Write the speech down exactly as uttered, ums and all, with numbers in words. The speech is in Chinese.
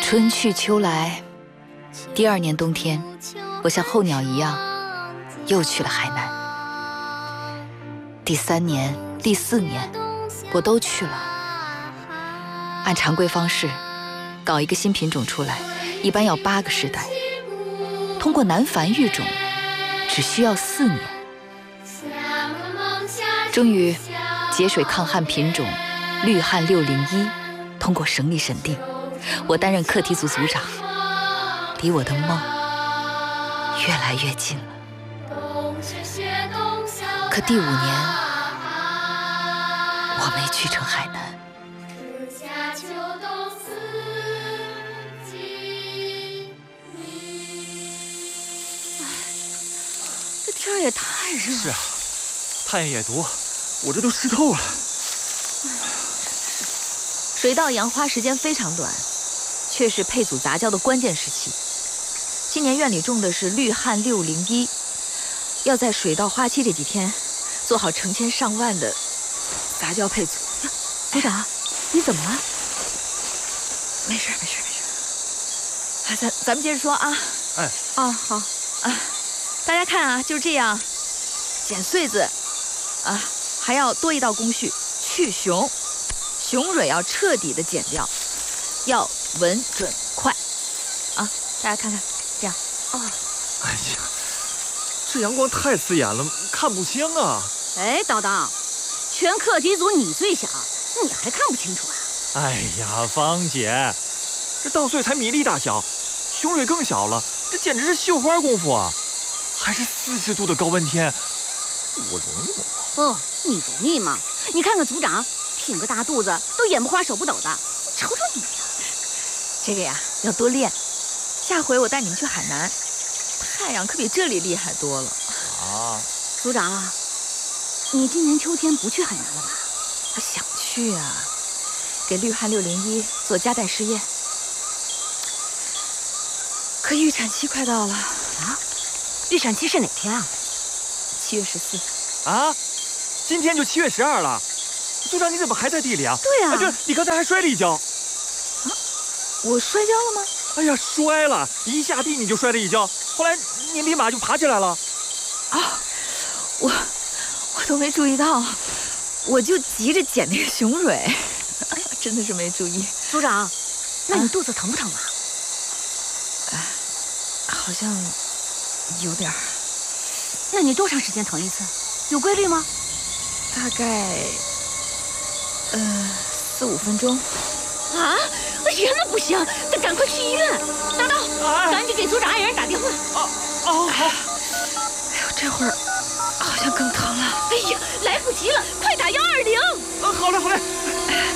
春去秋来，第二年冬天，我像候鸟一样又去了海南。第三年、第四年，我都去了。按常规方式，搞一个新品种出来，一般要八个世代。通过南繁育种，只需要四年。终于，节水抗旱品种绿汉六零一通过省里审定，我担任课题组组长，离我的梦越来越近了。可第五年，我没去成海南。 这天也太热了。 是啊，太阳也毒，我这都湿透了。 水稻杨花时间非常短，却是配组杂交的关键时期。今年院里种的是绿汉六零一，要在水稻花期这几天做好成千上万的杂交配组。 组长，你怎么了？ 没事没事没事。啊，咱咱们接着说啊。 哎。 啊好啊，大家看啊，就是这样，剪穗子啊，还要多一道工序，去雄，雄蕊要彻底的剪掉，要稳准快啊！大家看看，这样啊。 哎呀，这阳光太刺眼了，看不清啊！ 哎，叨叨，全课题组你最小，你还看不清楚啊？ 哎呀，芳姐，这稻穗才米粒大小，雄蕊更小了，这简直是绣花功夫啊！还是四十度的高温天，我容易吗？ 哦，你容易吗？你看看组长，挺个大肚子，都眼不花手不抖的，瞅瞅你呀！ 这个呀，要多练。下回我带你们去海南，太阳可比这里厉害多了。 啊， 组长，你今年秋天不去海南了吧？ 我想去啊，给绿汉六零一做夹带试验。可预产期快到了啊！预产期是哪天啊？ 七月十四。 啊，今天就七月十二了。组长，你怎么还在地里啊？ 对啊， 啊对，你刚才还摔了一跤。 啊，我摔跤了吗？ 哎呀，摔了！一下地你就摔了一跤，后来你立马就爬起来了。 啊，我我都没注意到，我就急着捡那个雄蕊，哎呀，真的是没注意。 组长，那你肚子疼不疼啊？ 哎，好像有点儿。 那你多长时间疼一次？有规律吗？ 大概，呃，四五分钟。 啊！哎呀，那不行，得赶快去医院。叨叨， 哎、 赶紧给组长爱人打电话。 啊哦好。 哎呦，这会儿好像更疼了。 哎呀，来不及了，快打幺二零。 啊，好嘞好嘞。